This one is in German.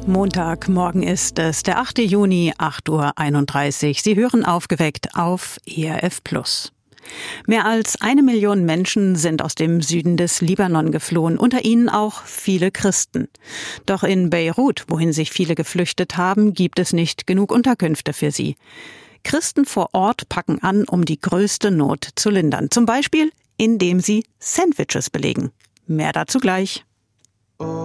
Montagmorgen ist es, der 8. Juni, 8:31 Uhr. Sie hören Aufgeweckt auf ERF+. Mehr als 1 Million Menschen sind aus dem Süden des Libanon geflohen, unter ihnen auch viele Christen. Doch in Beirut, wohin sich viele geflüchtet haben, gibt es nicht genug Unterkünfte für sie. Christen vor Ort packen an, um die größte Not zu lindern. Zum Beispiel, indem sie Sandwiches belegen. Mehr dazu gleich.